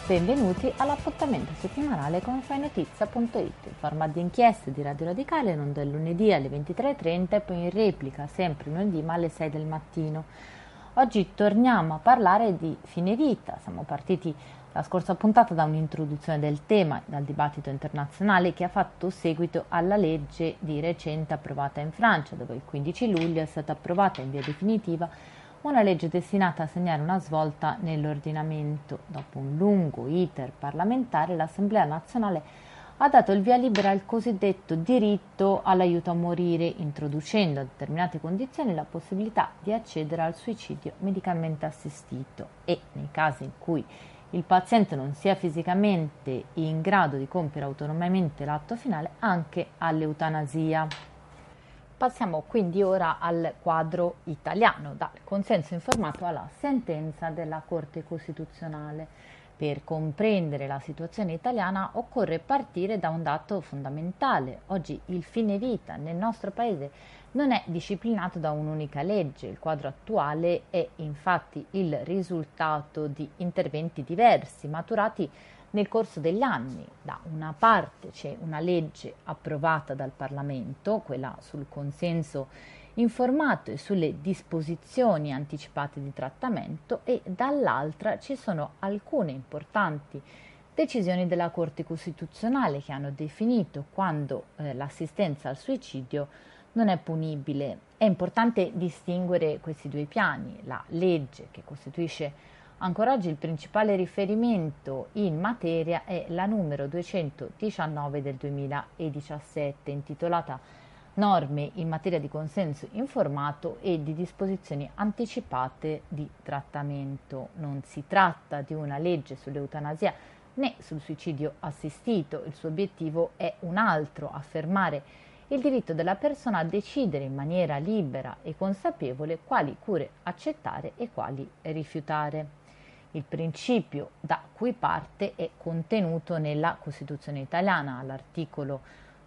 Benvenuti all'appuntamento settimanale con fainotizia.it, il format di inchieste di Radio Radicale in onda il lunedì alle 23:30 e poi in replica sempre lunedì ma alle 6 del mattino. Oggi torniamo a parlare di fine vita. Siamo partiti la scorsa puntata da un'introduzione del tema, dal dibattito internazionale che ha fatto seguito alla legge di recente approvata in Francia, dove il 15 luglio è stata approvata in via definitiva una legge destinata a segnare una svolta nell'ordinamento. Dopo un lungo iter parlamentare, l'Assemblea nazionale ha dato il via libera al cosiddetto diritto all'aiuto a morire, introducendo a determinate condizioni la possibilità di accedere al suicidio medicalmente assistito e, nei casi in cui il paziente non sia fisicamente in grado di compiere autonomamente l'atto finale, anche all'eutanasia. Passiamo quindi ora al quadro italiano, dal consenso informato alla sentenza della Corte Costituzionale. Per comprendere la situazione italiana occorre partire da un dato fondamentale. Oggi il fine vita nel nostro paese non è disciplinato da un'unica legge. Il quadro attuale è infatti il risultato di interventi diversi, maturati nel corso degli anni. Da una parte c'è una legge approvata dal Parlamento, quella sul consenso informato e sulle disposizioni anticipate di trattamento, e dall'altra ci sono alcune importanti decisioni della Corte Costituzionale che hanno definito quando l'assistenza al suicidio non è punibile. È importante distinguere questi due piani. La legge che costituisce ancora oggi il principale riferimento in materia è la numero 219 del 2017, intitolata Norme in materia di consenso informato e di disposizioni anticipate di trattamento. Non si tratta di una legge sull'eutanasia né sul suicidio assistito. Il suo obiettivo è un altro: affermare il diritto della persona a decidere in maniera libera e consapevole quali cure accettare e quali rifiutare. Il principio da cui parte è contenuto nella Costituzione italiana. All'articolo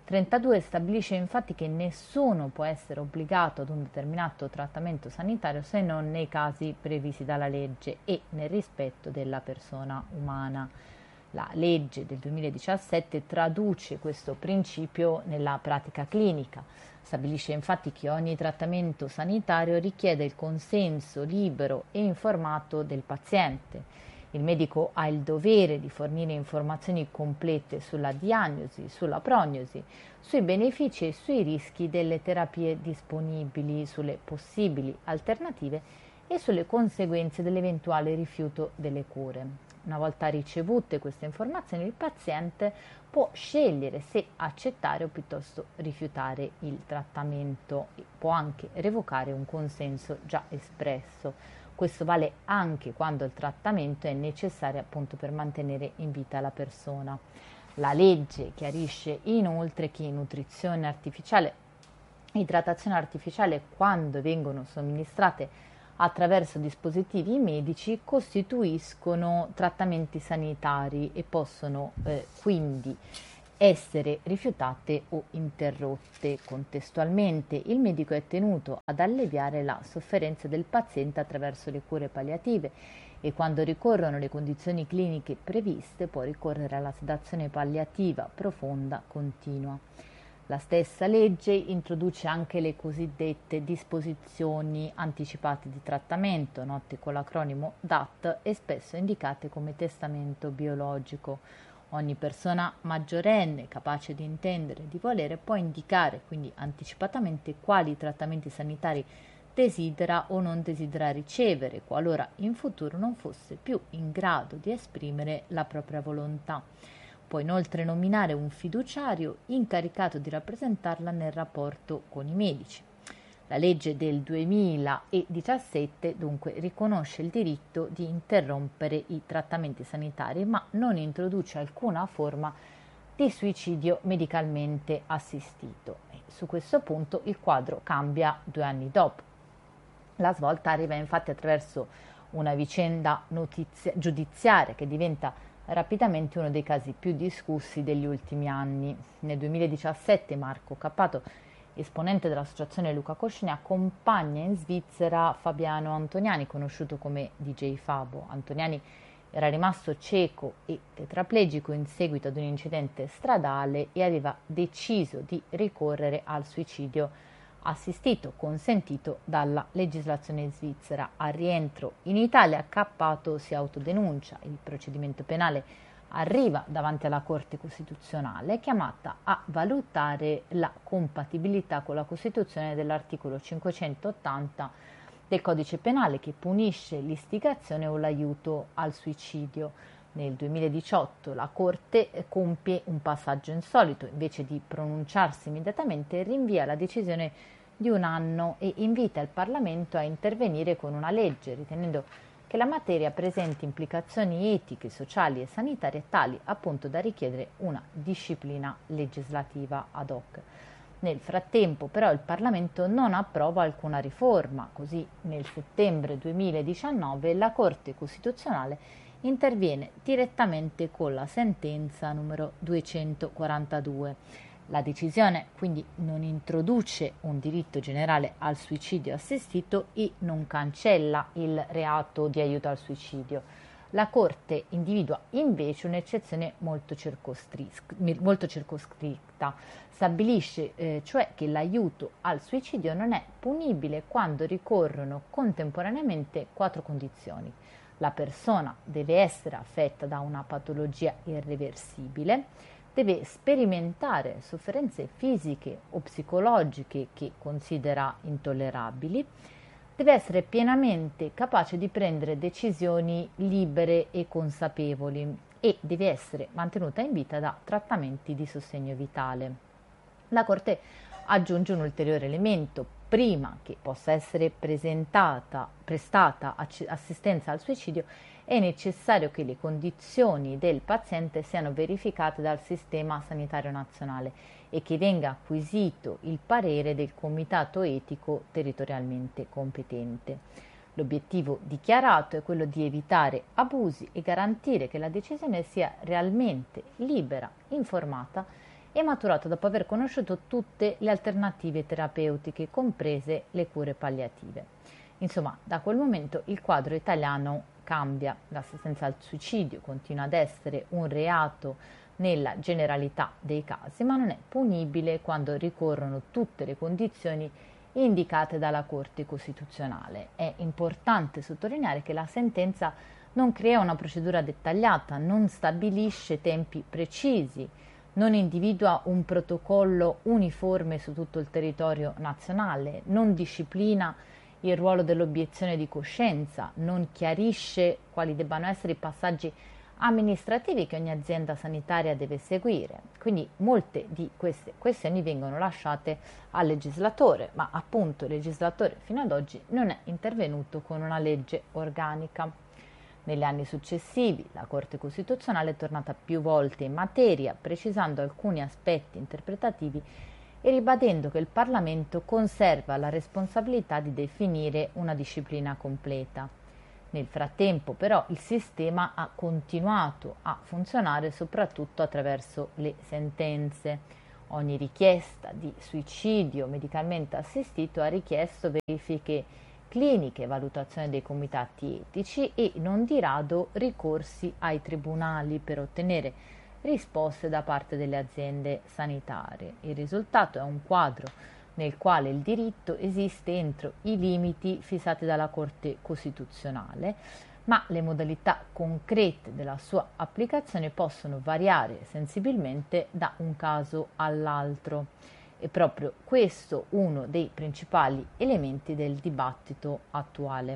32 stabilisce infatti che nessuno può essere obbligato ad un determinato trattamento sanitario se non nei casi previsti dalla legge e nel rispetto della persona umana. La legge del 2017 traduce questo principio nella pratica clinica. Stabilisce infatti che ogni trattamento sanitario richiede il consenso libero e informato del paziente. Il medico ha il dovere di fornire informazioni complete sulla diagnosi, sulla prognosi, sui benefici e sui rischi delle terapie disponibili, sulle possibili alternative e sulle conseguenze dell'eventuale rifiuto delle cure. Una volta ricevute queste informazioni, il paziente può scegliere se accettare o piuttosto rifiutare il trattamento e può anche revocare un consenso già espresso. Questo vale anche quando il trattamento è necessario appunto per mantenere in vita la persona. La legge chiarisce inoltre che nutrizione artificiale e idratazione artificiale, quando vengono somministrate attraverso dispositivi medici, costituiscono trattamenti sanitari e possono quindi essere rifiutate o interrotte. Contestualmente il medico è tenuto ad alleviare la sofferenza del paziente attraverso le cure palliative e quando ricorrono le condizioni cliniche previste può ricorrere alla sedazione palliativa profonda continua. La stessa legge introduce anche le cosiddette disposizioni anticipate di trattamento, note con l'acronimo DAT e spesso indicate come testamento biologico. Ogni persona maggiorenne capace di intendere e di volere può indicare quindi anticipatamente quali trattamenti sanitari desidera o non desidera ricevere, qualora in futuro non fosse più in grado di esprimere la propria volontà. Può inoltre nominare un fiduciario incaricato di rappresentarla nel rapporto con i medici. La legge del 2017 dunque riconosce il diritto di interrompere i trattamenti sanitari, ma non introduce alcuna forma di suicidio medicalmente assistito. E su questo punto il quadro cambia 2 anni dopo. La svolta arriva infatti attraverso una vicenda giudiziaria che diventa rapidamente uno dei casi più discussi degli ultimi anni. Nel 2017 Marco Cappato, esponente dell'associazione Luca Coscini, accompagna in Svizzera Fabiano Antoniani, conosciuto come DJ Fabo. Antoniani Era rimasto cieco e tetraplegico in seguito ad un incidente stradale e aveva deciso di ricorrere al suicidio assistito, consentito dalla legislazione svizzera. Al rientro in Italia, Cappato si autodenuncia. Il procedimento penale arriva davanti alla Corte Costituzionale, chiamata a valutare la compatibilità con la Costituzione dell'articolo 580 del Codice Penale, che punisce l'istigazione o l'aiuto al suicidio. Nel 2018 la Corte compie un passaggio insolito: invece di pronunciarsi immediatamente, rinvia la decisione di un anno e invita il Parlamento a intervenire con una legge, ritenendo che la materia presenti implicazioni etiche, sociali e sanitarie tali appunto da richiedere una disciplina legislativa ad hoc. Nel frattempo però il Parlamento non approva alcuna riforma, così nel settembre 2019 la Corte Costituzionale interviene direttamente con la sentenza numero 242. La decisione quindi non introduce un diritto generale al suicidio assistito e non cancella il reato di aiuto al suicidio. La Corte individua invece un'eccezione molto circoscritta. Stabilisce cioè che l'aiuto al suicidio non è punibile quando ricorrono contemporaneamente 4 condizioni. La persona deve essere affetta da una patologia irreversibile, deve sperimentare sofferenze fisiche o psicologiche che considera intollerabili, deve essere pienamente capace di prendere decisioni libere e consapevoli e deve essere mantenuta in vita da trattamenti di sostegno vitale. La Corte aggiunge un ulteriore elemento: prima che possa essere prestata assistenza al suicidio è necessario che le condizioni del paziente siano verificate dal Sistema Sanitario Nazionale e che venga acquisito il parere del Comitato Etico territorialmente competente. L'obiettivo dichiarato è quello di evitare abusi e garantire che la decisione sia realmente libera, informata e maturata dopo aver conosciuto tutte le alternative terapeutiche, comprese le cure palliative. Insomma, da quel momento il quadro italiano cambia. L'assistenza al suicidio continua ad essere un reato nella generalità dei casi, ma non è punibile quando ricorrono tutte le condizioni indicate dalla Corte Costituzionale. È importante sottolineare che la sentenza non crea una procedura dettagliata, non stabilisce tempi precisi, non individua un protocollo uniforme su tutto il territorio nazionale, non disciplina il ruolo dell'obiezione di coscienza, non chiarisce quali debbano essere i passaggi amministrativi che ogni azienda sanitaria deve seguire. Quindi molte di queste questioni vengono lasciate al legislatore, ma appunto il legislatore fino ad oggi non è intervenuto con una legge organica. Negli anni successivi la Corte Costituzionale è tornata più volte in materia, precisando alcuni aspetti interpretativi e ribadendo che il Parlamento conserva la responsabilità di definire una disciplina completa. Nel frattempo, però, il sistema ha continuato a funzionare soprattutto attraverso le sentenze. Ogni richiesta di suicidio medicalmente assistito ha richiesto verifiche cliniche, valutazione dei comitati etici e non di rado ricorsi ai tribunali per ottenere risposte da parte delle aziende sanitarie. Il risultato è un quadro nel quale il diritto esiste entro i limiti fissati dalla Corte Costituzionale, ma le modalità concrete della sua applicazione possono variare sensibilmente da un caso all'altro. È proprio questo uno dei principali elementi del dibattito attuale.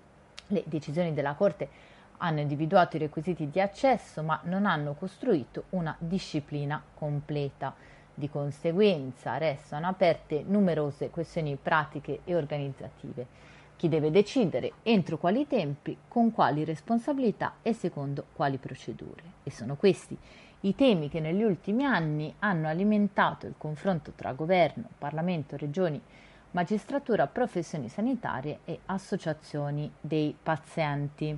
Le decisioni della Corte hanno individuato i requisiti di accesso, ma non hanno costruito una disciplina completa. Di conseguenza restano aperte numerose questioni pratiche e organizzative. Chi deve decidere, entro quali tempi, con quali responsabilità e secondo quali procedure. E sono questi i temi che negli ultimi anni hanno alimentato il confronto tra governo, Parlamento, regioni, magistratura, professioni sanitarie e associazioni dei pazienti.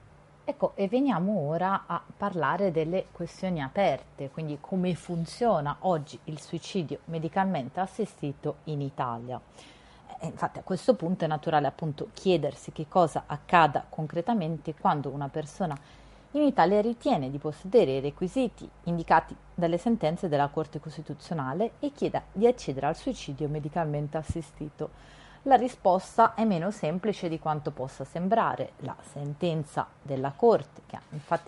Ecco, e veniamo ora a parlare delle questioni aperte, quindi come funziona oggi il suicidio medicalmente assistito in Italia. Infatti a questo punto è naturale appunto chiedersi che cosa accada concretamente quando una persona in Italia ritiene di possedere i requisiti indicati dalle sentenze della Corte Costituzionale e chieda di accedere al suicidio medicalmente assistito. La risposta è meno semplice di quanto possa sembrare. La sentenza della Corte, che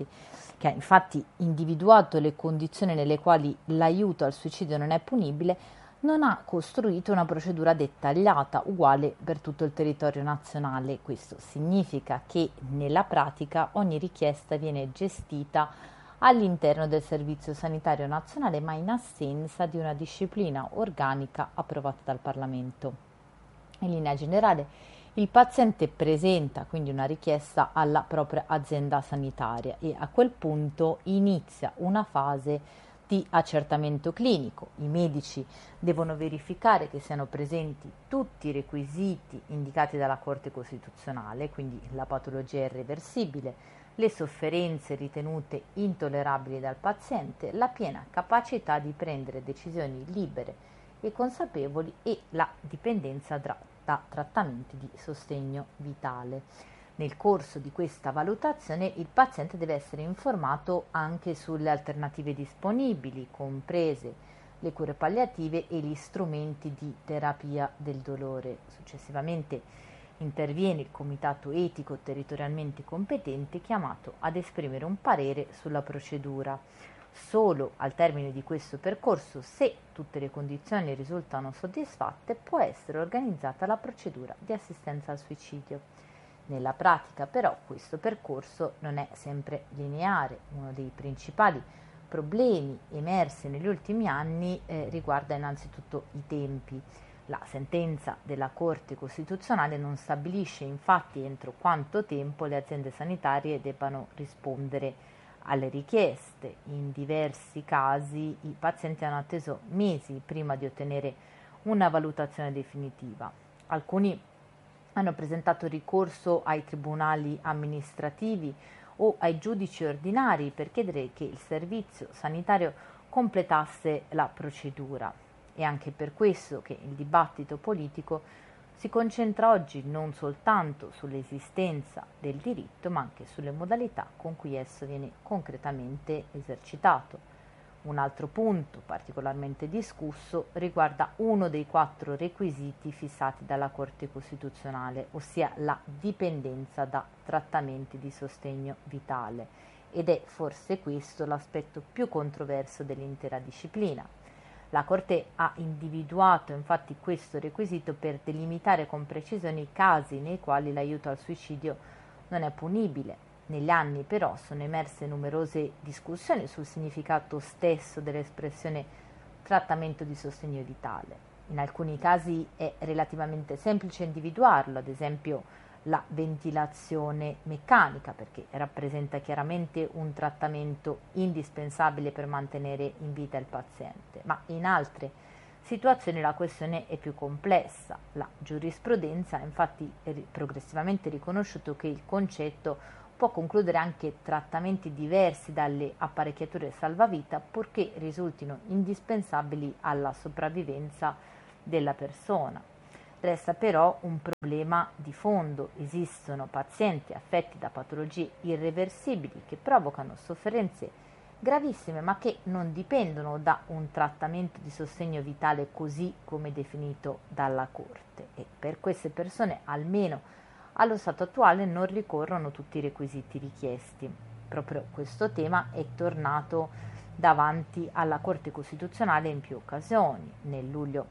ha infatti individuato le condizioni nelle quali l'aiuto al suicidio non è punibile, non ha costruito una procedura dettagliata uguale per tutto il territorio nazionale. Questo significa che nella pratica ogni richiesta viene gestita all'interno del Servizio Sanitario Nazionale, ma in assenza di una disciplina organica approvata dal Parlamento. In linea generale, il paziente presenta quindi una richiesta alla propria azienda sanitaria e a quel punto inizia una fase di accertamento clinico. I medici devono verificare che siano presenti tutti i requisiti indicati dalla Corte Costituzionale, quindi la patologia irreversibile, le sofferenze ritenute intollerabili dal paziente, la piena capacità di prendere decisioni libere e consapevoli e la dipendenza da trattamenti di sostegno vitale. Nel corso di questa valutazione il paziente deve essere informato anche sulle alternative disponibili, comprese le cure palliative e gli strumenti di terapia del dolore. Successivamente interviene il comitato etico territorialmente competente chiamato ad esprimere un parere sulla procedura. Solo al termine di questo percorso, se tutte le condizioni risultano soddisfatte, può essere organizzata la procedura di assistenza al suicidio. Nella pratica però questo percorso non è sempre lineare. Uno dei principali problemi emersi negli ultimi anni riguarda innanzitutto i tempi. La sentenza della Corte Costituzionale non stabilisce infatti entro quanto tempo le aziende sanitarie debbano rispondere alle richieste. In diversi casi i pazienti hanno atteso mesi prima di ottenere una valutazione definitiva. Alcuni hanno presentato ricorso ai tribunali amministrativi o ai giudici ordinari per chiedere che il servizio sanitario completasse la procedura. È anche per questo che il dibattito politico si concentra oggi non soltanto sull'esistenza del diritto, ma anche sulle modalità con cui esso viene concretamente esercitato. Un altro punto particolarmente discusso riguarda uno dei 4 requisiti fissati dalla Corte Costituzionale, ossia la dipendenza da trattamenti di sostegno vitale, ed è forse questo l'aspetto più controverso dell'intera disciplina. La Corte ha individuato infatti questo requisito per delimitare con precisione i casi nei quali l'aiuto al suicidio non è punibile. Negli anni però sono emerse numerose discussioni sul significato stesso dell'espressione trattamento di sostegno vitale. In alcuni casi è relativamente semplice individuarlo, ad esempio la ventilazione meccanica, perché rappresenta chiaramente un trattamento indispensabile per mantenere in vita il paziente, ma in altre situazioni la questione è più complessa. La giurisprudenza ha infatti progressivamente riconosciuto che il concetto può concludere anche trattamenti diversi dalle apparecchiature salvavita purché risultino indispensabili alla sopravvivenza della persona. Resta però un problema di fondo. Esistono pazienti affetti da patologie irreversibili che provocano sofferenze gravissime ma che non dipendono da un trattamento di sostegno vitale così come definito dalla Corte, e per queste persone almeno allo stato attuale non ricorrono tutti i requisiti richiesti. Proprio questo tema è tornato davanti alla Corte Costituzionale in più occasioni. Nel luglio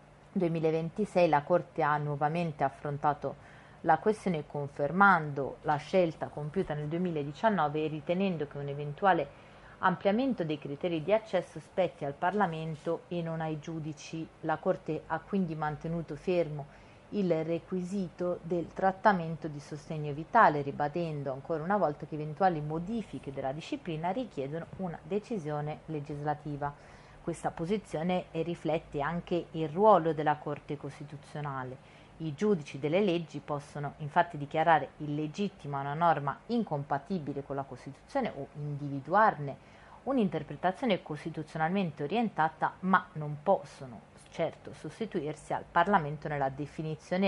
2026 la Corte ha nuovamente affrontato la questione confermando la scelta compiuta nel 2019 e ritenendo che un eventuale ampliamento dei criteri di accesso spetti al Parlamento e non ai giudici. La Corte ha quindi mantenuto fermo il requisito del trattamento di sostegno vitale, ribadendo ancora una volta che eventuali modifiche della disciplina richiedono una decisione legislativa. Questa posizione riflette anche il ruolo della Corte Costituzionale. I giudici delle leggi possono infatti dichiarare illegittima una norma incompatibile con la Costituzione o individuarne un'interpretazione costituzionalmente orientata, ma non possono certo sostituirsi al Parlamento nella definizione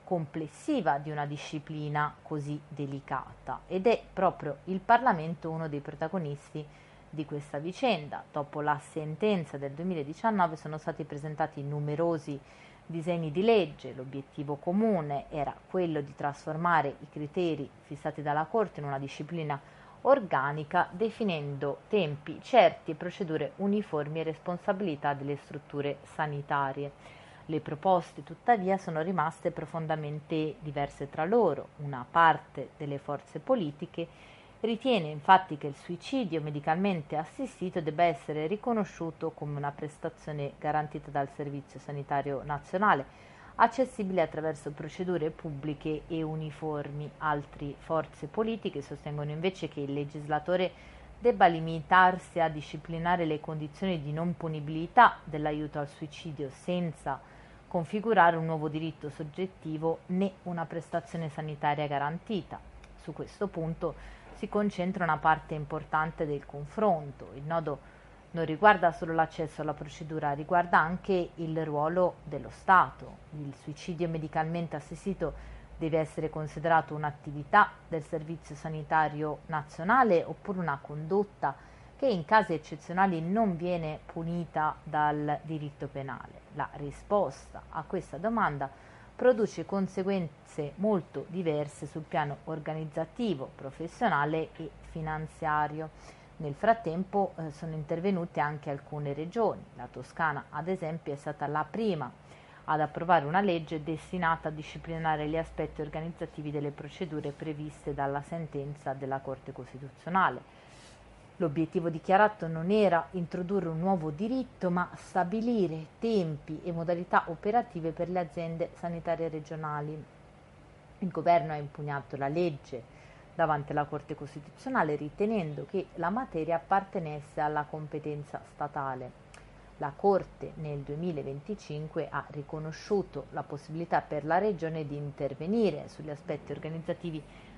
complessiva di una disciplina così delicata, ed è proprio il Parlamento uno dei protagonisti di questa vicenda. Dopo la sentenza del 2019 sono stati presentati numerosi disegni di legge. L'obiettivo comune era quello di trasformare i criteri fissati dalla Corte in una disciplina organica, definendo tempi certi e procedure uniformi e responsabilità delle strutture sanitarie. Le proposte, tuttavia, sono rimaste profondamente diverse tra loro. Una parte delle forze politiche ritiene infatti che il suicidio medicalmente assistito debba essere riconosciuto come una prestazione garantita dal Servizio Sanitario Nazionale, accessibile attraverso procedure pubbliche e uniformi. Altre forze politiche sostengono invece che il legislatore debba limitarsi a disciplinare le condizioni di non punibilità dell'aiuto al suicidio senza configurare un nuovo diritto soggettivo né una prestazione sanitaria garantita. Su questo punto si concentra una parte importante del confronto. Il nodo non riguarda solo l'accesso alla procedura, riguarda anche il ruolo dello Stato. Il suicidio medicalmente assistito deve essere considerato un'attività del Servizio Sanitario Nazionale oppure una condotta che in casi eccezionali non viene punita dal diritto penale. La risposta a questa domanda produce conseguenze molto diverse sul piano organizzativo, professionale e finanziario. Nel frattempo sono intervenute anche alcune regioni. La Toscana, ad esempio, è stata la prima ad approvare una legge destinata a disciplinare gli aspetti organizzativi delle procedure previste dalla sentenza della Corte Costituzionale. L'obiettivo dichiarato non era introdurre un nuovo diritto, ma stabilire tempi e modalità operative per le aziende sanitarie regionali. Il governo ha impugnato la legge davanti alla Corte Costituzionale, ritenendo che la materia appartenesse alla competenza statale. La Corte nel 2025 ha riconosciuto la possibilità per la Regione di intervenire sugli aspetti organizzativi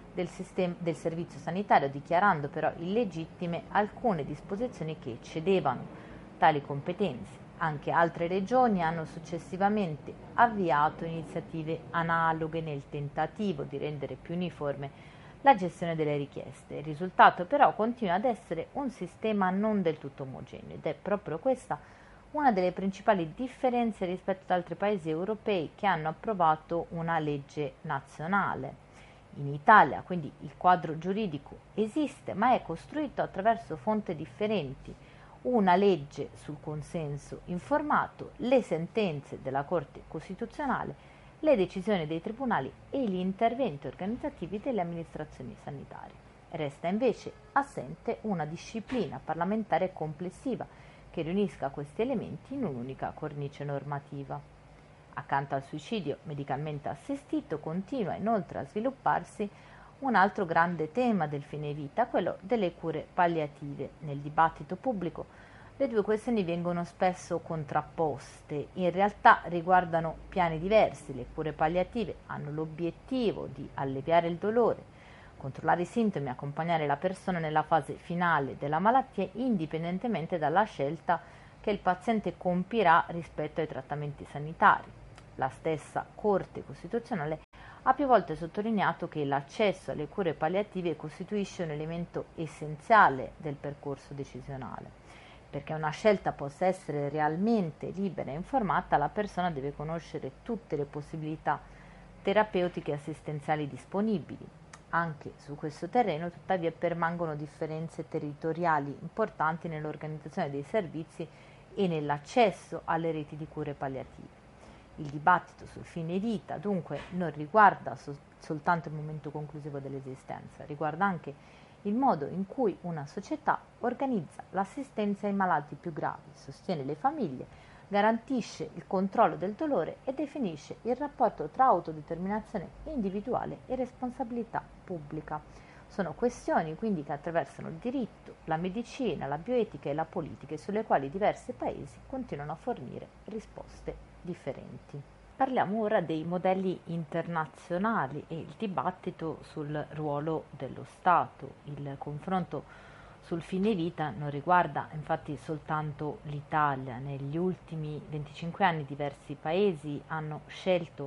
del servizio sanitario, dichiarando però illegittime alcune disposizioni che eccedevano tali competenze. Anche altre regioni hanno successivamente avviato iniziative analoghe nel tentativo di rendere più uniforme la gestione delle richieste. Il risultato però continua ad essere un sistema non del tutto omogeneo, ed è proprio questa una delle principali differenze rispetto ad altri paesi europei che hanno approvato una legge nazionale. In Italia, quindi, il quadro giuridico esiste, ma è costruito attraverso fonti differenti: una legge sul consenso informato, le sentenze della Corte Costituzionale, le decisioni dei tribunali e gli interventi organizzativi delle amministrazioni sanitarie. Resta invece assente una disciplina parlamentare complessiva che riunisca questi elementi in un'unica cornice normativa. Accanto al suicidio medicalmente assistito continua inoltre a svilupparsi un altro grande tema del fine vita, quello delle cure palliative. Nel dibattito pubblico le due questioni vengono spesso contrapposte, in realtà riguardano piani diversi. Le cure palliative hanno l'obiettivo di alleviare il dolore, controllare i sintomi, accompagnare la persona nella fase finale della malattia, indipendentemente dalla scelta che il paziente compirà rispetto ai trattamenti sanitari. La stessa Corte Costituzionale ha più volte sottolineato che l'accesso alle cure palliative costituisce un elemento essenziale del percorso decisionale. Perché una scelta possa essere realmente libera e informata, la persona deve conoscere tutte le possibilità terapeutiche e assistenziali disponibili. Anche su questo terreno, tuttavia, permangono differenze territoriali importanti nell'organizzazione dei servizi e nell'accesso alle reti di cure palliative. Il dibattito sul fine vita, dunque, non riguarda soltanto il momento conclusivo dell'esistenza, riguarda anche il modo in cui una società organizza l'assistenza ai malati più gravi, sostiene le famiglie, garantisce il controllo del dolore e definisce il rapporto tra autodeterminazione individuale e responsabilità pubblica. Sono questioni quindi che attraversano il diritto, la medicina, la bioetica e la politica, e sulle quali diversi paesi continuano a fornire risposte differenti. Parliamo ora dei modelli internazionali e il dibattito sul ruolo dello Stato. Il confronto sul fine vita non riguarda infatti soltanto l'Italia. Negli ultimi 25 anni diversi paesi hanno scelto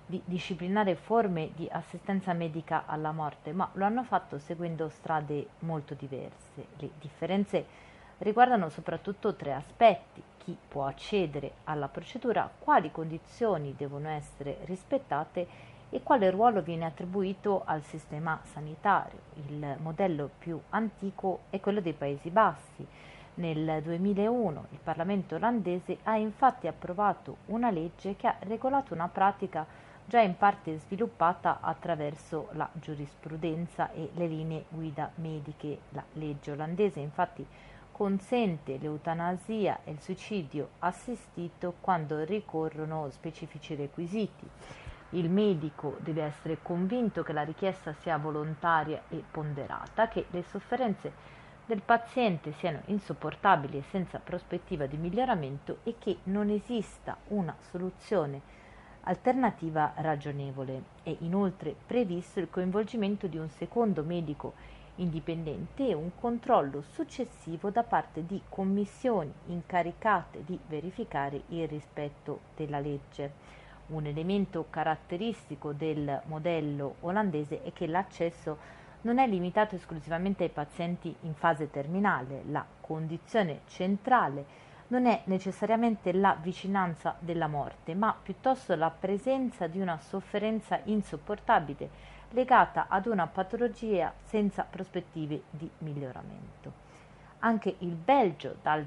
di disciplinare forme di assistenza medica alla morte, ma lo hanno fatto seguendo strade molto diverse. Le differenze riguardano soprattutto tre aspetti: chi può accedere alla procedura, quali condizioni devono essere rispettate e quale ruolo viene attribuito al sistema sanitario. Il modello più antico è quello dei Paesi Bassi. Nel 2001 il Parlamento olandese ha infatti approvato una legge che ha regolato una pratica già in parte sviluppata attraverso la giurisprudenza e le linee guida mediche. La legge olandese infatti consente l'eutanasia e il suicidio assistito quando ricorrono specifici requisiti. Il medico deve essere convinto che la richiesta sia volontaria e ponderata, che le sofferenze del paziente siano insopportabili e senza prospettiva di miglioramento e che non esista una soluzione alternativa ragionevole. È inoltre previsto il coinvolgimento di un secondo medico indipendente e un controllo successivo da parte di commissioni incaricate di verificare il rispetto della legge. Un elemento caratteristico del modello olandese è che l'accesso non è limitato esclusivamente ai pazienti in fase terminale. La condizione centrale non è necessariamente la vicinanza della morte, ma piuttosto la presenza di una sofferenza insopportabile legata ad una patologia senza prospettive di miglioramento. Anche il Belgio dal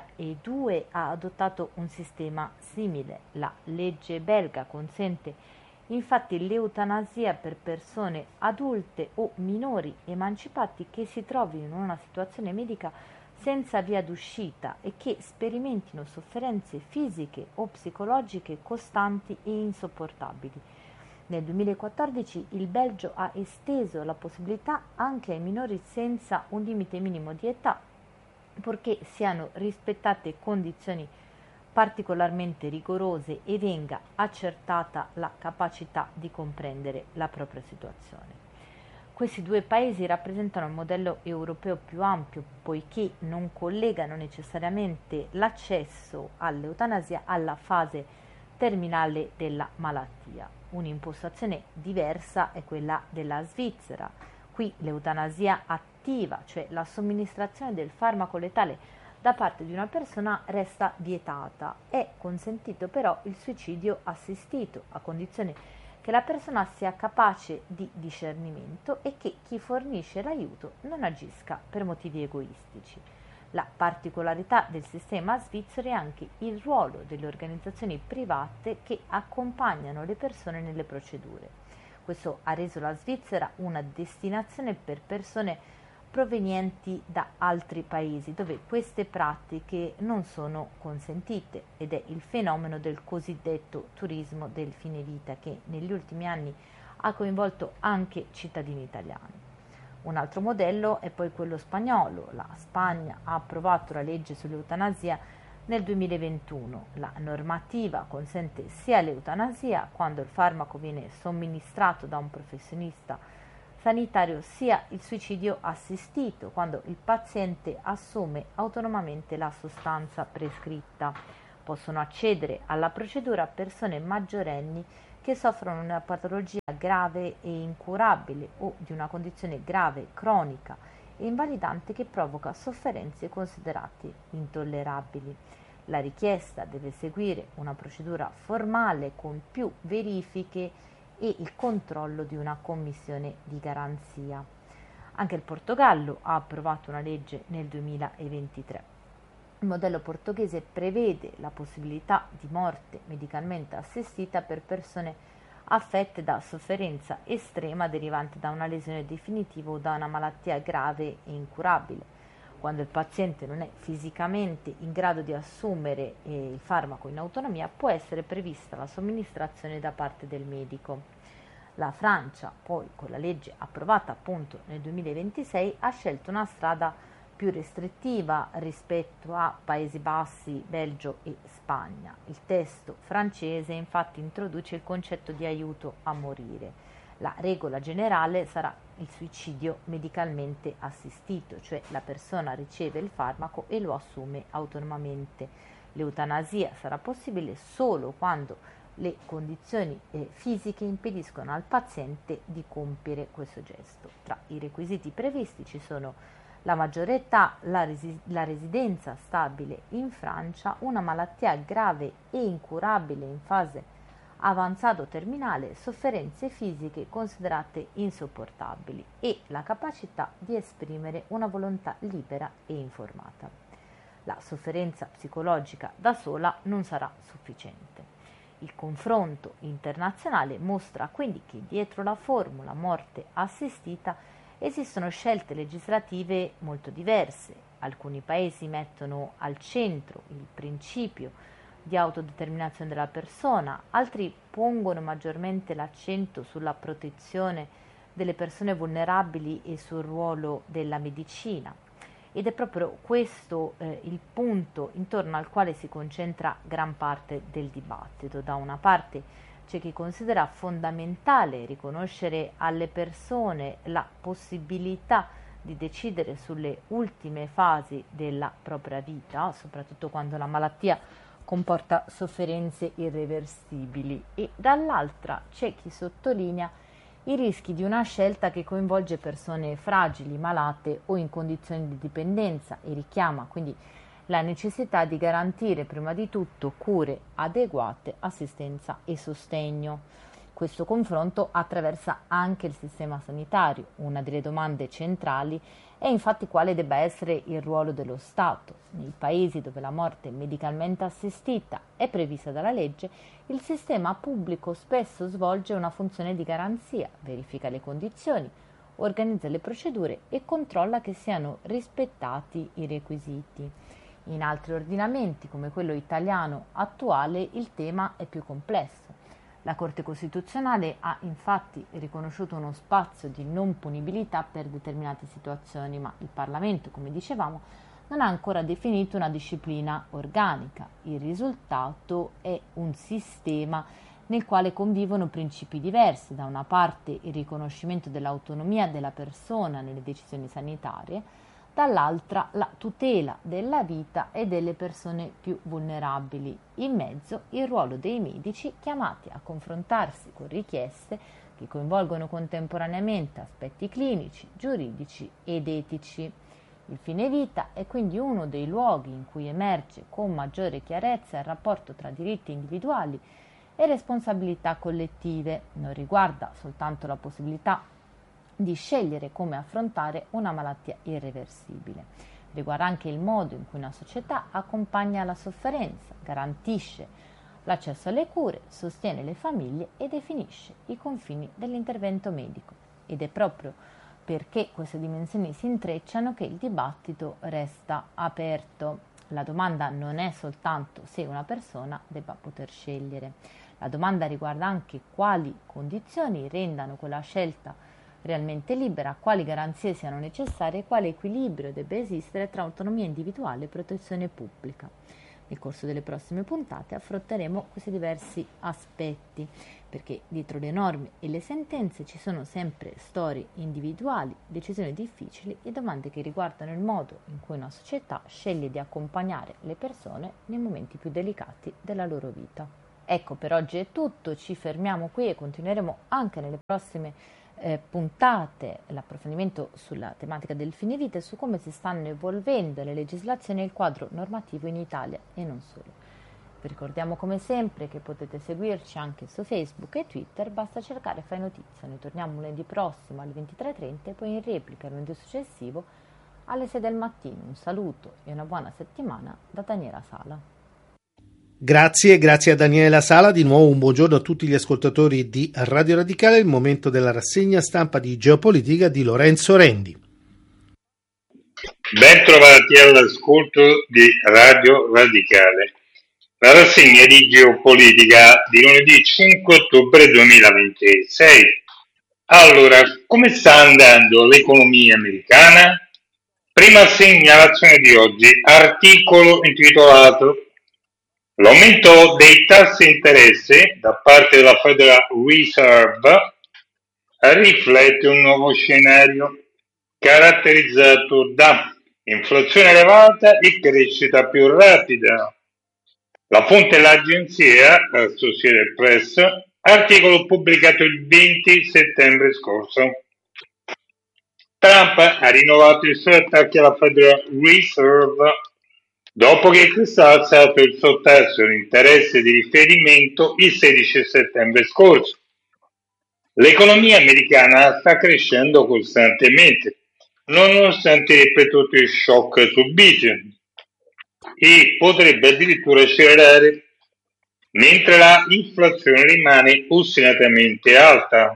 2002 ha adottato un sistema simile. La legge belga consente infatti l'eutanasia per persone adulte o minori emancipati che si trovino in una situazione medica senza via d'uscita e che sperimentino sofferenze fisiche o psicologiche costanti e insopportabili. Nel 2014 il Belgio ha esteso la possibilità anche ai minori senza un limite minimo di età, purché siano rispettate condizioni particolarmente rigorose e venga accertata la capacità di comprendere la propria situazione. Questi due paesi rappresentano il modello europeo più ampio, poiché non collegano necessariamente l'accesso all'eutanasia alla fase terminale della malattia. Un'impostazione diversa è quella della Svizzera. Qui l'eutanasia attiva, cioè la somministrazione del farmaco letale da parte di una persona, resta vietata. È consentito però il suicidio assistito, a condizione che la persona sia capace di discernimento e che chi fornisce l'aiuto non agisca per motivi egoistici. La particolarità del sistema svizzero è anche il ruolo delle organizzazioni private che accompagnano le persone nelle procedure. Questo ha reso la Svizzera una destinazione per persone provenienti da altri paesi dove queste pratiche non sono consentite, ed è il fenomeno del cosiddetto turismo del fine vita che negli ultimi anni ha coinvolto anche cittadini italiani. Un altro modello è poi quello spagnolo. La Spagna ha approvato la legge sull'eutanasia nel 2021. La normativa consente sia l'eutanasia quando il farmaco viene somministrato da un professionista sanitario, sia il suicidio assistito quando il paziente assume autonomamente la sostanza prescritta. Possono accedere alla procedura persone maggiorenni che soffrono una patologia grave e incurabile o di una condizione grave, cronica e invalidante che provoca sofferenze considerate intollerabili. La richiesta deve seguire una procedura formale con più verifiche e il controllo di una commissione di garanzia. Anche il Portogallo ha approvato una legge nel 2023. Il modello portoghese prevede la possibilità di morte medicalmente assistita per persone affette da sofferenza estrema derivante da una lesione definitiva o da una malattia grave e incurabile. Quando il paziente non è fisicamente in grado di assumere il farmaco in autonomia, può essere prevista la somministrazione da parte del medico. La Francia, poi, con la legge approvata appunto nel 2026, ha scelto una strada più restrittiva rispetto a Paesi Bassi, Belgio e Spagna. Il testo francese infatti introduce il concetto di aiuto a morire. La regola generale sarà il suicidio medicalmente assistito, cioè la persona riceve il farmaco e lo assume autonomamente. L'eutanasia sarà possibile solo quando le condizioni fisiche impediscono al paziente di compiere questo gesto. Tra i requisiti previsti ci sono la maggiore età, la residenza stabile in Francia, una malattia grave e incurabile in fase avanzato terminale, sofferenze fisiche considerate insopportabili e la capacità di esprimere una volontà libera e informata. La sofferenza psicologica da sola non sarà sufficiente. Il confronto internazionale mostra quindi che dietro la formula morte assistita esistono scelte legislative molto diverse. Alcuni paesi mettono al centro il principio di autodeterminazione della persona, altri pongono maggiormente l'accento sulla protezione delle persone vulnerabili e sul ruolo della medicina. Ed è proprio questo il punto intorno al quale si concentra gran parte del dibattito. Da una parte c'è chi considera fondamentale riconoscere alle persone la possibilità di decidere sulle ultime fasi della propria vita, soprattutto quando la malattia comporta sofferenze irreversibili, e dall'altra c'è chi sottolinea i rischi di una scelta che coinvolge persone fragili, malate o in condizioni di dipendenza e richiama quindi la necessità di garantire prima di tutto cure adeguate, assistenza e sostegno. Questo confronto attraversa anche il sistema sanitario. Una delle domande centrali è infatti quale debba essere il ruolo dello Stato. Nei paesi dove la morte medicalmente assistita è prevista dalla legge, il sistema pubblico spesso svolge una funzione di garanzia, verifica le condizioni, organizza le procedure e controlla che siano rispettati i requisiti. In altri ordinamenti, come quello italiano attuale, il tema è più complesso. La Corte Costituzionale ha infatti riconosciuto uno spazio di non punibilità per determinate situazioni, ma il Parlamento, come dicevamo, non ha ancora definito una disciplina organica. Il risultato è un sistema nel quale convivono principi diversi: da una parte il riconoscimento dell'autonomia della persona nelle decisioni sanitarie, dall'altra la tutela della vita e delle persone più vulnerabili, in mezzo il ruolo dei medici chiamati a confrontarsi con richieste che coinvolgono contemporaneamente aspetti clinici, giuridici ed etici. Il fine vita è quindi uno dei luoghi in cui emerge con maggiore chiarezza il rapporto tra diritti individuali e responsabilità collettive. Non riguarda soltanto la possibilità di scegliere come affrontare una malattia irreversibile. Riguarda anche il modo in cui una società accompagna la sofferenza, garantisce l'accesso alle cure, sostiene le famiglie e definisce i confini dell'intervento medico. Ed è proprio perché queste dimensioni si intrecciano che il dibattito resta aperto. La domanda non è soltanto se una persona debba poter scegliere. La domanda riguarda anche quali condizioni rendano quella scelta realmente libera, quali garanzie siano necessarie e quale equilibrio debba esistere tra autonomia individuale e protezione pubblica. Nel corso delle prossime puntate affronteremo questi diversi aspetti, perché dietro le norme e le sentenze ci sono sempre storie individuali, decisioni difficili e domande che riguardano il modo in cui una società sceglie di accompagnare le persone nei momenti più delicati della loro vita. Ecco, per oggi è tutto, ci fermiamo qui e continueremo anche nelle prossime puntate l'approfondimento sulla tematica del fine vita e su come si stanno evolvendo le legislazioni e il quadro normativo in Italia e non solo. Vi ricordiamo come sempre che potete seguirci anche su Facebook e Twitter, basta cercare Fai Notizia. Noi torniamo lunedì prossimo alle 23:30 e poi in replica il lunedì successivo alle 6 del mattino. Un saluto e una buona settimana da Daniela Sala. Grazie a Daniela Sala. Di nuovo un buongiorno a tutti gli ascoltatori di Radio Radicale. Il momento della rassegna stampa di geopolitica di Lorenzo Rendi. Ben trovati all'ascolto di Radio Radicale. La rassegna di geopolitica di lunedì 5 ottobre 2026. Allora, come sta andando l'economia americana? Prima segnalazione di oggi, articolo intitolato L'aumento dei tassi di interesse da parte della Federal Reserve riflette un nuovo scenario caratterizzato da inflazione elevata e crescita più rapida. La fonte è l'agenzia Associated Press, articolo pubblicato il 20 settembre scorso. Trump ha rinnovato i suoi attacchi alla Federal Reserve dopo che questa ha alzato il suo tasso di interesse di riferimento il 16 settembre scorso. L'economia americana sta crescendo costantemente, nonostante i ripetuti shock subiti, e potrebbe addirittura accelerare, mentre la inflazione rimane ostinatamente alta.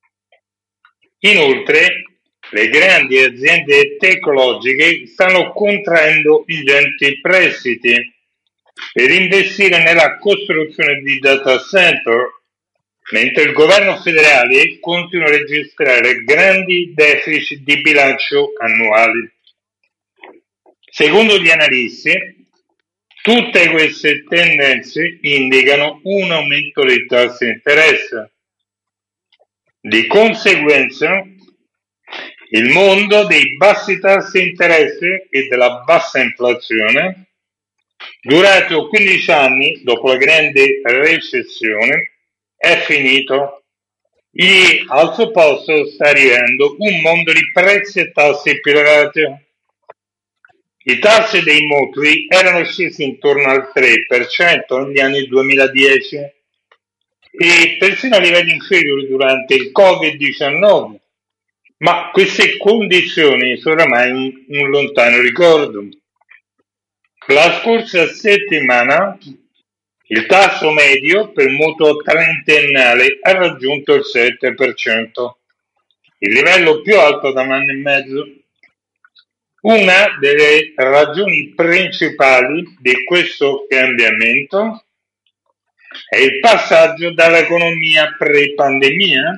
Inoltre, le grandi aziende tecnologiche stanno contraendo ingenti prestiti per investire nella costruzione di data center, mentre il governo federale continua a registrare grandi deficit di bilancio annuali. Secondo gli analisti, tutte queste tendenze indicano un aumento dei tassi di interesse. Di conseguenza, il mondo dei bassi tassi di interesse e della bassa inflazione, durato 15 anni dopo la grande recessione, è finito e al suo posto sta arrivando un mondo di prezzi e tassi più elevati. I tassi dei mutui erano scesi intorno al 3% negli anni 2010 e persino a livelli inferiori durante il Covid-19, ma queste condizioni sono ormai un lontano ricordo. La scorsa settimana il tasso medio per mutuo trentennale ha raggiunto il 7%, il livello più alto da un anno e mezzo. Una delle ragioni principali di questo cambiamento è il passaggio dall'economia pre-pandemia,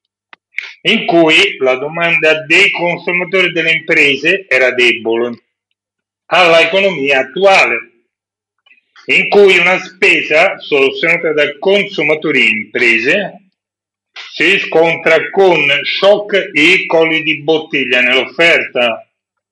in cui la domanda dei consumatori e delle imprese era debole, alla economia attuale, in cui una spesa sostenuta da consumatori e imprese si scontra con shock e colli di bottiglia nell'offerta.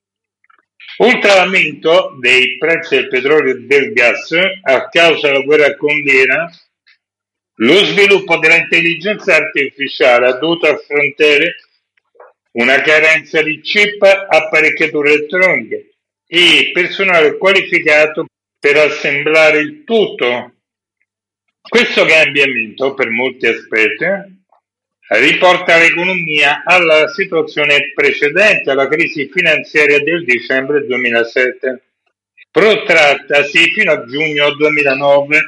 Oltre all'aumento dei prezzi del petrolio e del gas a causa della guerra con l'Iran, lo sviluppo dell'intelligenza artificiale ha dovuto affrontare una carenza di chip, apparecchiature elettroniche e personale qualificato per assemblare il tutto. Questo cambiamento, per molti aspetti, riporta l'economia alla situazione precedente alla crisi finanziaria del dicembre 2007, protrattasi fino a giugno 2009.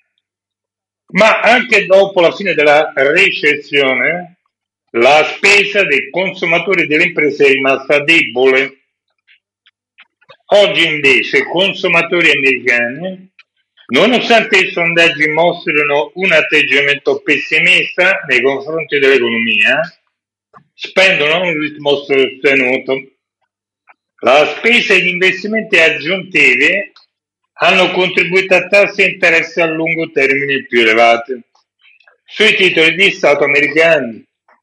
Ma anche dopo la fine della recessione, la spesa dei consumatori e delle imprese è rimasta debole. Oggi invece i consumatori americani, nonostante i sondaggi mostrino un atteggiamento pessimista nei confronti dell'economia, spendono a un ritmo sostenuto. La spesa e gli investimenti aggiuntivi hanno contribuito a tassi di interesse a lungo termine più elevati sui titoli di Stato americani.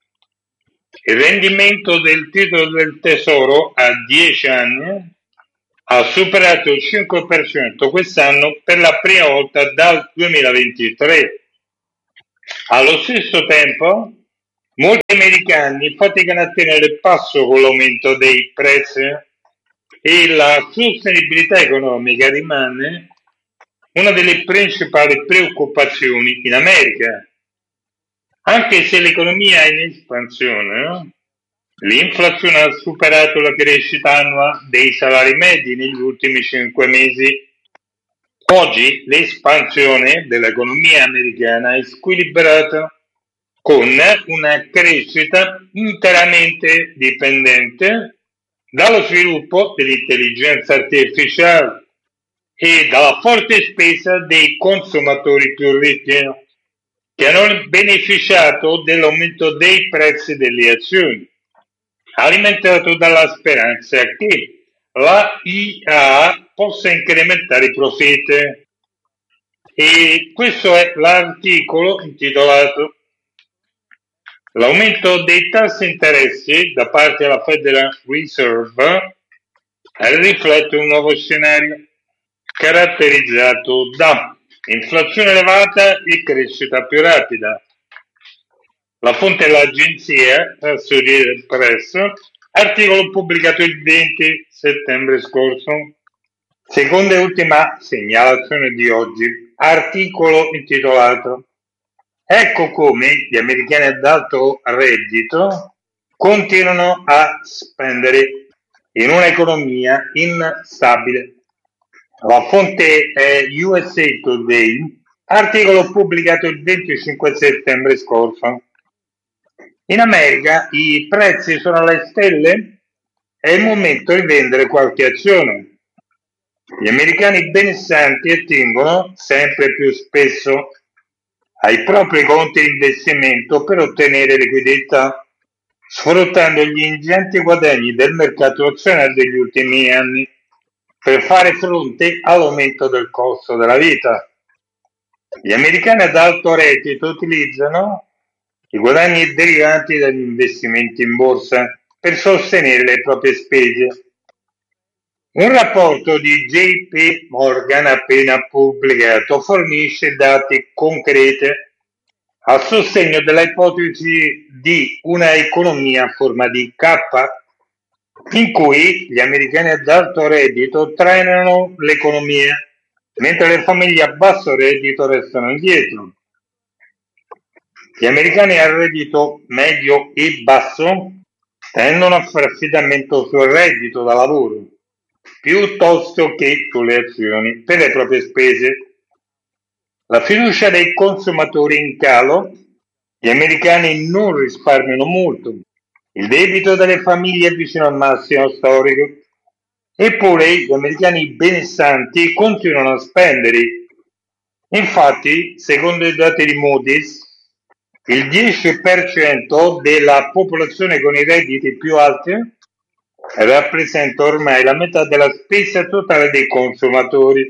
Il rendimento del titolo del Tesoro a 10 anni ha superato il 5% quest'anno per la prima volta dal 2023. Allo stesso tempo, molti americani faticano a tenere il passo con l'aumento dei prezzi e la sostenibilità economica rimane una delle principali preoccupazioni in America. Anche se l'economia è in espansione, l'inflazione ha superato la crescita annua dei salari medi negli ultimi 5 mesi. Oggi l'espansione dell'economia americana è squilibrata, con una crescita interamente dipendente dallo sviluppo dell'intelligenza artificiale e dalla forte spesa dei consumatori più ricchi, che hanno beneficiato dell'aumento dei prezzi delle azioni, alimentato dalla speranza che la IA possa incrementare i profitti. E questo è l'articolo intitolato L'aumento dei tassi di interesse da parte della Federal Reserve riflette un nuovo scenario caratterizzato da inflazione elevata e crescita più rapida. La fonte è l'agenzia Associated Press, articolo pubblicato il 20 settembre scorso. Seconda e ultima segnalazione di oggi, articolo intitolato "Ecco come gli americani ad alto reddito continuano a spendere in un'economia instabile". La fonte è USA Today, articolo pubblicato il 25 settembre scorso. In America i prezzi sono alle stelle? È il momento di vendere qualche azione. Gli americani benestanti attingono sempre più spesso ai propri conti di investimento per ottenere liquidità, sfruttando gli ingenti guadagni del mercato azionario degli ultimi anni per fare fronte all'aumento del costo della vita. Gli americani ad alto reddito utilizzano i guadagni derivanti dagli investimenti in borsa per sostenere le proprie spese. Un rapporto di JP Morgan appena pubblicato fornisce dati concreti a sostegno della ipotesi di una economia a forma di K, in cui gli americani ad alto reddito trainano l'economia, mentre le famiglie a basso reddito restano indietro. Gli americani a reddito medio e basso tendono a fare affidamento sul reddito da lavoro piuttosto che sulle azioni per le proprie spese. La fiducia dei consumatori in calo, gli americani non risparmiano molto, il debito delle famiglie è vicino al massimo storico, eppure gli americani benestanti continuano a spendere. Infatti, secondo i dati di Moody's, il 10% della popolazione con i redditi più alti rappresenta ormai la metà della spesa totale dei consumatori.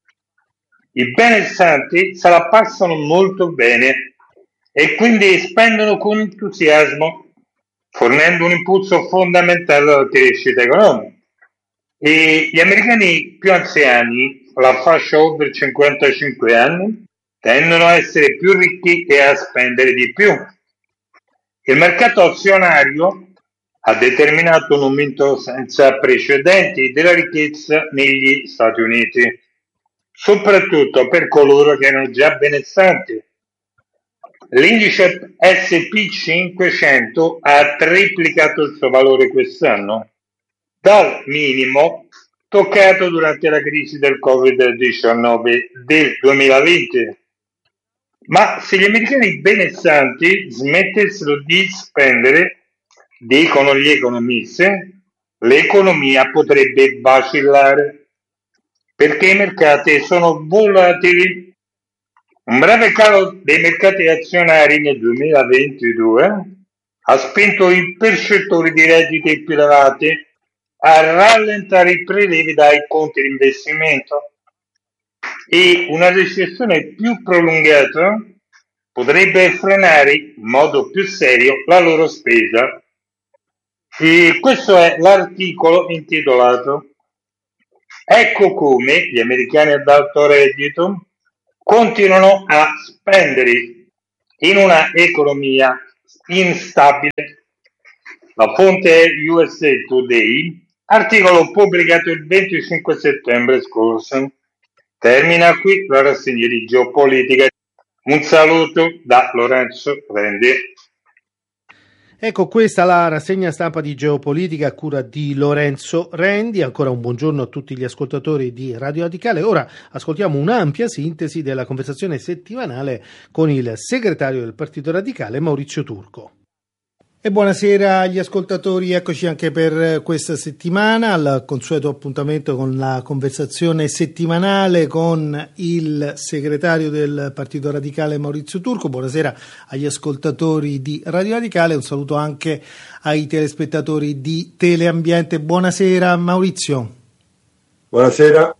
I benestanti se la passano molto bene e quindi spendono con entusiasmo, fornendo un impulso fondamentale alla crescita economica. E gli americani più anziani, la fascia over 55 anni, tendono a essere più ricchi e a spendere di più. Il mercato azionario ha determinato un aumento senza precedenti della ricchezza negli Stati Uniti, soprattutto per coloro che erano già benestanti. L'indice S&P 500 ha triplicato il suo valore quest'anno, dal minimo toccato durante la crisi del Covid-19 del 2020. Ma se gli americani benestanti smettessero di spendere, dicono gli economisti, l'economia potrebbe vacillare perché i mercati sono volatili. Un breve calo dei mercati azionari nel 2022 ha spinto i percettori di redditi più elevati a rallentare i prelievi dai conti di investimento, e una recessione più prolungata potrebbe frenare in modo più serio la loro spesa. E questo è l'articolo intitolato "Ecco come gli americani ad alto reddito continuano a spendere in una economia instabile". La fonte è USA Today, articolo pubblicato il 25 settembre scorso. Termina qui la rassegna di geopolitica. Un saluto da Lorenzo Rendi. Ecco, questa la rassegna stampa di geopolitica a cura di Lorenzo Rendi. Ancora un buongiorno a tutti gli ascoltatori di Radio Radicale. Ora ascoltiamo un'ampia sintesi della conversazione settimanale con il segretario del Partito Radicale, Maurizio Turco. E buonasera agli ascoltatori, eccoci anche per questa settimana al consueto appuntamento con la conversazione settimanale con il segretario del Partito Radicale Maurizio Turco. Buonasera agli ascoltatori di Radio Radicale, un saluto anche ai telespettatori di Teleambiente. Buonasera Maurizio. Buonasera.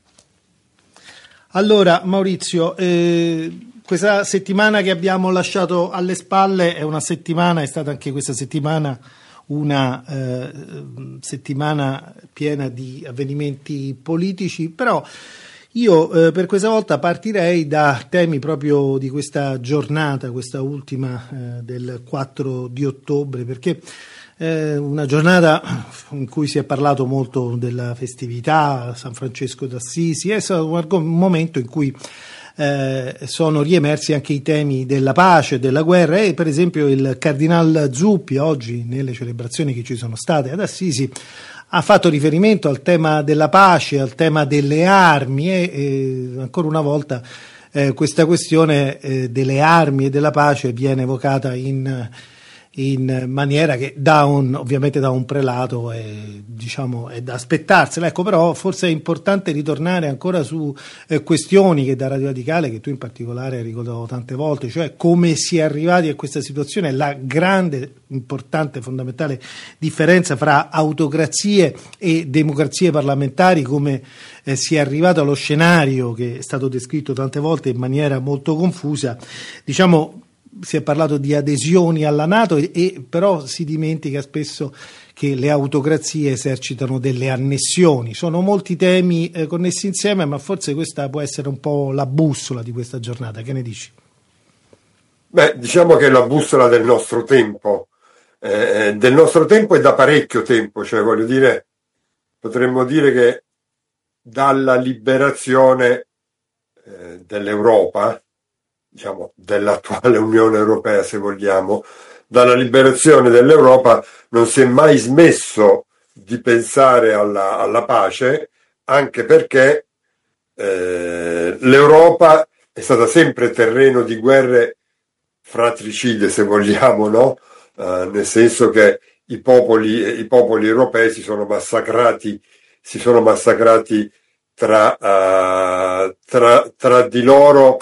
Allora Maurizio, questa settimana che abbiamo lasciato alle spalle è stata anche questa settimana una settimana piena di avvenimenti politici, però Io per questa volta partirei da temi proprio di questa giornata, questa ultima del 4 di ottobre, perché una giornata in cui si è parlato molto della festività, San Francesco d'Assisi, è stato un momento in cui sono riemersi anche i temi della pace, della guerra, e per esempio il Cardinal Zuppi oggi nelle celebrazioni che ci sono state ad Assisi ha fatto riferimento al tema della pace, al tema delle armi e ancora una volta questa questione delle armi e della pace viene evocata in maniera che ovviamente da un prelato diciamo è da aspettarsela, ecco. Però forse è importante ritornare ancora su questioni che da Radio Radicale, che tu in particolare hai ricordato tante volte, cioè come si è arrivati a questa situazione, la grande, importante, fondamentale differenza fra autocrazie e democrazie parlamentari, come si è arrivato allo scenario che è stato descritto tante volte in maniera molto confusa. Diciamo, si è parlato di adesioni alla NATO e però si dimentica spesso che le autocrazie esercitano delle annessioni. Sono molti temi connessi insieme, ma forse questa può essere un po' la bussola di questa giornata. Che ne dici? Beh, diciamo che è la bussola del nostro tempo e da parecchio tempo, cioè voglio dire, potremmo dire che dalla liberazione dell'Europa, diciamo dell'attuale Unione Europea se vogliamo, dalla liberazione dell'Europa non si è mai smesso di pensare alla pace, anche perché l'Europa è stata sempre terreno di guerre fratricide, se vogliamo, no? Nel senso che i popoli europei si sono massacrati tra di loro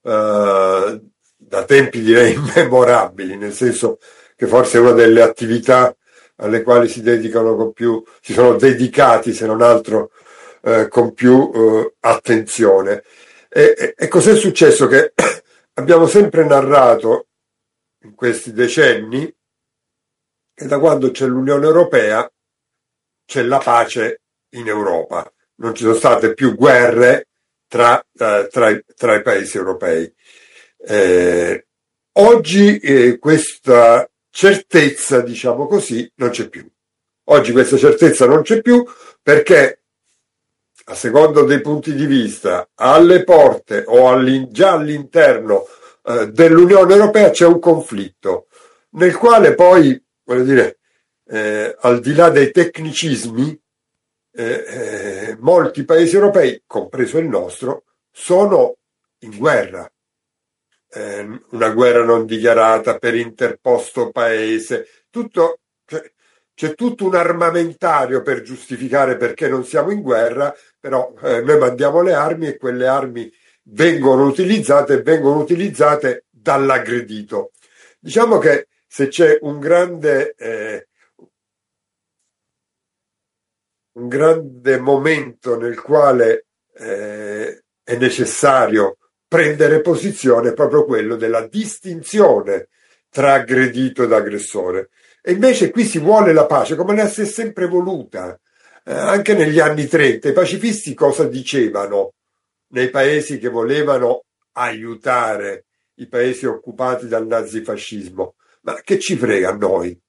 da tempi direi immemorabili, nel senso che forse è una delle attività alle quali si sono dedicati, se non altro con più attenzione. E cos'è successo? Che abbiamo sempre narrato in questi decenni che da quando c'è l'Unione Europea c'è la pace in Europa, non ci sono state più guerre tra i paesi europei. Oggi questa certezza, diciamo così, non c'è più. Oggi questa certezza non c'è più perché, a seconda dei punti di vista, alle porte o già all'interno dell'Unione Europea c'è un conflitto, nel quale poi, voglio dire, al di là dei tecnicismi, molti paesi europei, compreso il nostro, sono in guerra. Una guerra non dichiarata per interposto paese, c'è tutto un armamentario per giustificare perché non siamo in guerra, però noi mandiamo le armi e quelle armi vengono utilizzate dall'aggredito. Diciamo che se c'è un grande momento nel quale è necessario prendere posizione, è proprio quello della distinzione tra aggredito ed aggressore. E invece qui si vuole la pace, come la si è sempre voluta. Anche negli anni 30 i pacifisti cosa dicevano nei paesi che volevano aiutare i paesi occupati dal nazifascismo? Ma che ci frega a noi?